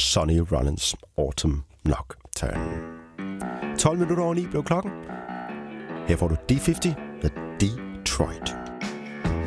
Sonny Rollins Autumn Nocturne. 12 minutter over 9 blev klokken. Her får du D50 The Detroit.